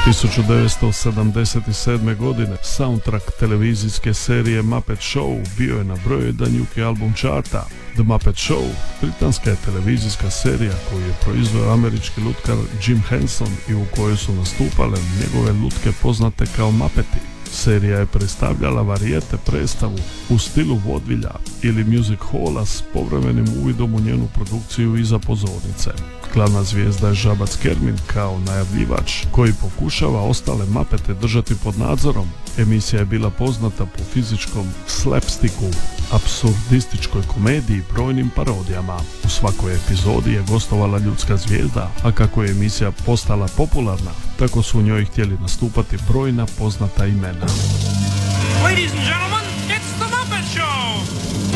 1977. godine soundtrack televizijske serije Muppet Show bio je na broju 1 UK album charta. The Muppet Show, britanska je televizijska serija koju je proizveo američki lutkar Jim Henson i u kojoj su nastupale njegove lutke poznate kao Muppeti. Serija je predstavljala varijete predstavu u stilu vodvilja ili music halla s povremenim uvidom u njenu produkciju iza pozornice. Glavna zvijezda je Žabac Kermin kao najavljivač koji pokušava ostale Muppete držati pod nadzorom. Emisija je bila poznata po fizičkom slapsticku, apsurdističkoj komediji i brojnim parodijama. U svakoj epizodi je gostovala ljudska zvijezda, a kako je emisija postala popularna, tako su u njoj htjeli nastupati brojna poznata imena. Ladies and gentlemen,